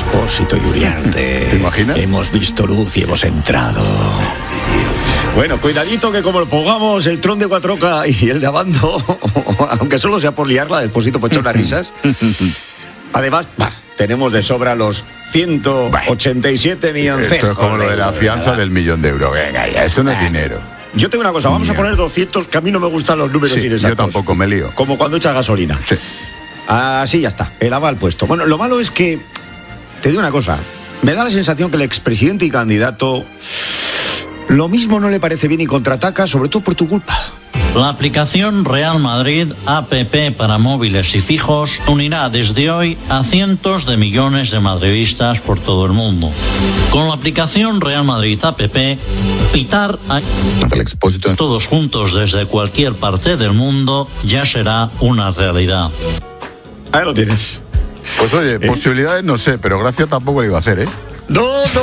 Expósito y Uriarte. ¿Te imaginas? Hemos visto luz y hemos entrado. Bueno, cuidadito que como lo pongamos el tron de Cuatroca y el de Abando, aunque solo sea por liarla, Expósito por echar unas risas. Además, tenemos de sobra los 187 millones. Esto es como lo de la fianza del 1.000.000 de euros. Venga, ya, eso no es dinero. Yo tengo una cosa, vamos a poner 200, que a mí no me gustan los números inexactos. Yo tampoco, me lío. Como cuando echas gasolina. Sí. Así ya está, el aval puesto. Bueno, lo malo es que, te digo una cosa, me da la sensación que el expresidente y candidato lo mismo no le parece bien y contraataca, sobre todo por tu culpa. La aplicación Real Madrid APP para móviles y fijos unirá desde hoy a cientos de millones de madridistas por todo el mundo. Con la aplicación Real Madrid APP, pitar a El Expósito. todos juntos desde cualquier parte del mundo ya será una realidad. Ahí lo tienes. Pues oye, posibilidades no sé, pero gracia tampoco le iba a hacer, ¿eh? No.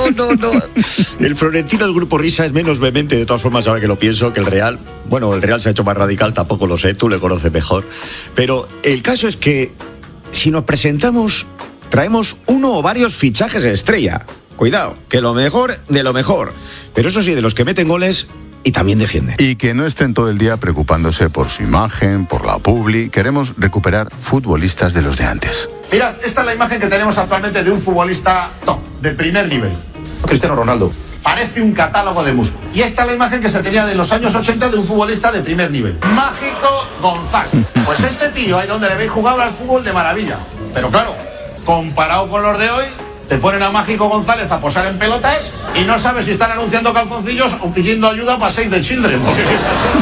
El florentino del Grupo Risa es menos vehemente, de todas formas, ahora que lo pienso, que el Real. Bueno, el Real se ha hecho más radical, tampoco lo sé, tú le conoces mejor. Pero el caso es que, si nos presentamos, traemos uno o varios fichajes de estrella. Cuidado, que lo mejor de lo mejor. Pero eso sí, de los que meten goles y también defienden. Y que no estén todo el día preocupándose por su imagen, por la publi. Queremos recuperar futbolistas de los de antes. Mirad, esta es la imagen que tenemos actualmente de un futbolista top, de primer nivel. Cristiano Ronaldo. Parece un catálogo de músculos. Y esta es la imagen que se tenía de los años 80 de un futbolista de primer nivel. Mágico González. Pues este tío, ahí donde le veis jugar al fútbol de maravilla. Pero claro, comparado con los de hoy, te ponen a Mágico González a posar en pelotas y no sabes si están anunciando calzoncillos o pidiendo ayuda para Save the Children, porque es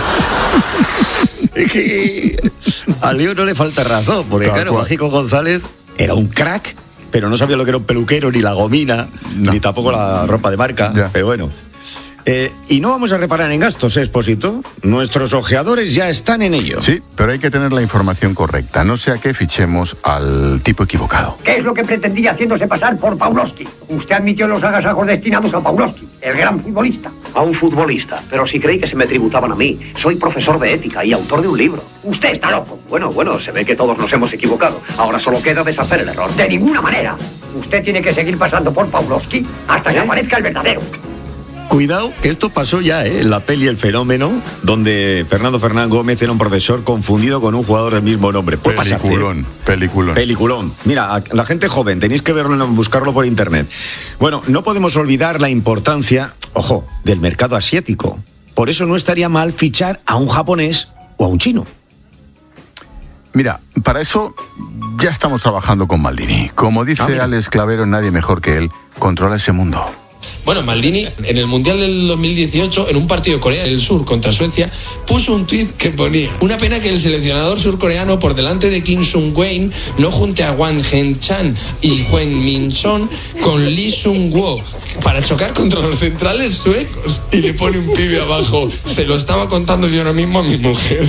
así. Es que a Leo no le falta razón, porque claro, Mágico González era un crack, pero no sabía lo que era un peluquero, ni la gomina, ni tampoco la ropa de marca. Ya. Pero bueno. Y no vamos a reparar en gastos, Expósito. Nuestros ojeadores ya están en ello. Sí, pero hay que tener la información correcta, no sea que fichemos al tipo equivocado. ¿Qué es lo que pretendía haciéndose pasar por Pavlovsky? Usted admitió los agasajos destinados a Pavlovsky, el gran futbolista. A un futbolista, pero si creí que se me tributaban a mí. Soy profesor de ética y autor de un libro. Usted está loco. Bueno, se ve que todos nos hemos equivocado. Ahora solo queda deshacer el error. De ninguna manera. Usted tiene que seguir pasando por Pavlovsky hasta que aparezca el verdadero. Cuidado, que esto pasó ya, en la peli El Fenómeno, donde Fernando Fernán Gómez era un profesor confundido con un jugador del mismo nombre. Puede Peliculón. Mira, la gente joven, tenéis que verlo, buscarlo por internet. Bueno, no podemos olvidar la importancia, ojo, del mercado asiático. Por eso no estaría mal fichar a un japonés o a un chino. Mira, para eso ya estamos trabajando con Maldini. Como dice Alex Clavero, nadie mejor que él controla ese mundo. Bueno, Maldini, en el Mundial del 2018, en un partido de Corea del Sur contra Suecia, puso un tuit que ponía: una pena que el seleccionador surcoreano, por delante de Kim Sung-won, no junte a Wang Heng-chan y Hwang Min-son con Lee Sung-woo para chocar contra los centrales suecos. Y le pone un pibe abajo: se lo estaba contando yo ahora mismo a mi mujer.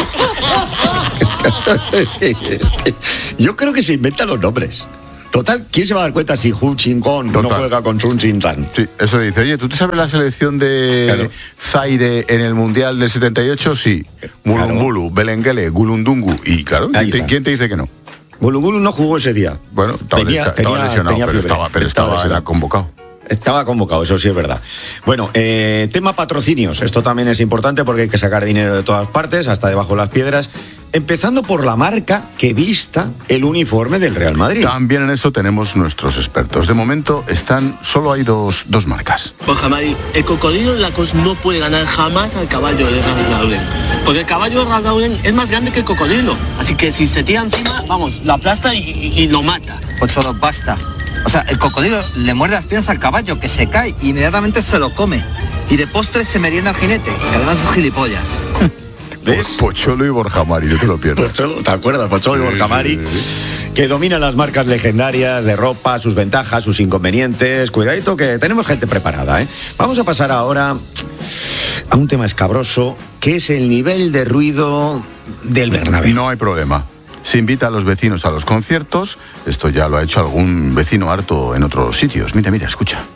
Yo creo que se inventan los nombres. Total, ¿quién se va a dar cuenta si Hu Jin-kong no juega con Sun Jin-san? Sí, eso dice. Oye, ¿tú te sabes la selección de Zaire en el Mundial del 78? Sí. Mulumbulu, Belengele, Gulundungu. Y claro, ¿quién te dice que no? Gulungulu no jugó ese día. Bueno, estaba lesionado, pero estaba convocado. Estaba convocado, eso sí es verdad. Bueno, tema patrocinios. Esto también es importante porque hay que sacar dinero de todas partes, hasta debajo de las piedras. Empezando por la marca que vista el uniforme del Real Madrid. También en eso tenemos nuestros expertos. De momento solo hay dos marcas. Borja Marín, el cocodrilo Lacoste no puede ganar jamás al caballo de Ralph Lauren. Porque el caballo de Ralph Lauren es más grande que el cocodrilo. Así que si se tira encima, vamos, lo aplasta y lo mata. Pues solo basta. O sea, el cocodrilo le muerde las piernas al caballo, que se cae y inmediatamente se lo come. Y de postre se merienda al jinete, que además es gilipollas. ¿Ves? Pocholo y Borja Mari, no te lo pierdas. Pocholo, ¿te acuerdas? Pocholo y Borja Mari, que dominan las marcas legendarias de ropa, sus ventajas, sus inconvenientes. Cuidadito que tenemos gente preparada, ¿eh? Vamos a pasar ahora a un tema escabroso, que es el nivel de ruido del Bernabéu. No hay problema. Se invita a los vecinos a los conciertos. Esto ya lo ha hecho algún vecino harto en otros sitios. Mira, escucha.